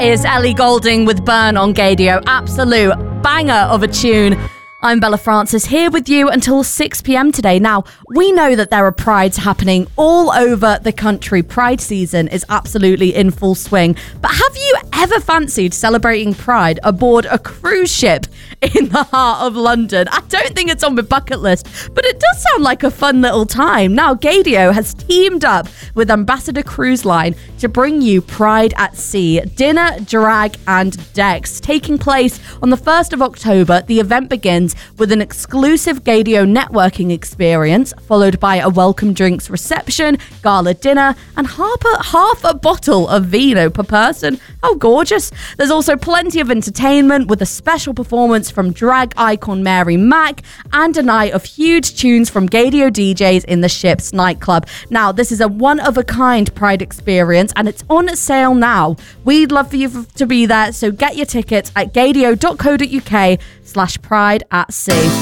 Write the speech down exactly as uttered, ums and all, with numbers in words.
Is Ellie Goulding with Burn on Gaydio. Absolute banger of a tune. I'm Bella Francis here with you until six p.m. today. Now, we know that there are prides happening all over the country. Pride season is absolutely in full swing. But have you ever fancied celebrating Pride aboard a cruise ship in the heart of London? I don't think it's on my bucket list, but it does sound like a fun little time. Now, Gaydio has teamed up with Ambassador Cruise Line to bring you Pride at Sea, dinner, drag, and decks. Taking place on the first of October, the event begins with an exclusive Gaydio networking experience, followed by a welcome drinks reception, gala dinner, and half a, half a bottle of vino per person. How gorgeous. There's also plenty of entertainment with a special performance from drag icon Mary Mack and a night of huge tunes from Gaydio D Js in the ship's nightclub. Now, this is a one-of-a-kind Pride experience and it's on sale now. We'd love for you to be there, so get your tickets at gaydio dot co dot uk slash pride at sea.